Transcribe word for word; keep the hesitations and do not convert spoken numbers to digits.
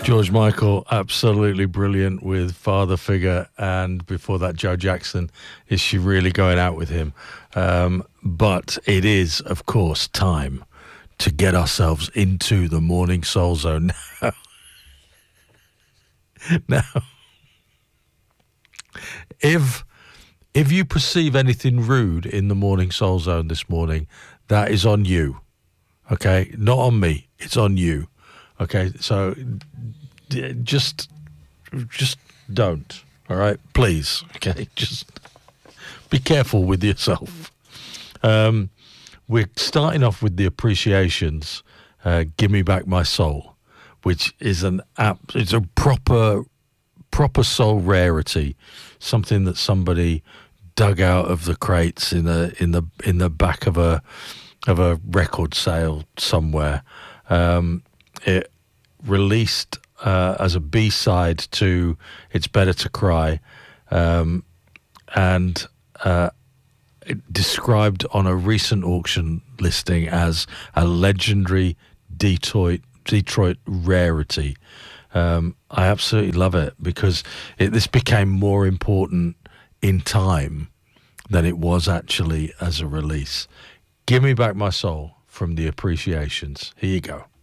George Michael, absolutely brilliant with Father Figure, and before that, Joe Jackson. Is she really going out with him? Um, but it is, of course, time to get ourselves into the Morning Soul Zone now. Now, if if you perceive anything rude in the Morning Soul Zone this morning, that is on you. Okay, not on me. It's on you. Okay, so d- just just don't. All right, please. Okay, just be careful with yourself. Um, we're starting off with the appreciations. Uh, Give Me Back My Soul, which is an app. It's a proper proper soul rarity, something that somebody dug out of the crates in the in the in the back of a of a record sale somewhere. Um, it released uh, as a B-side to It's Better to Cry, um, and uh, it described on a recent auction listing as a legendary Detroit Detroit rarity. Um, I absolutely love it because it, this became more important in time than it was actually as a release. Give Me Back My Soul from the Appreciations. Here you go.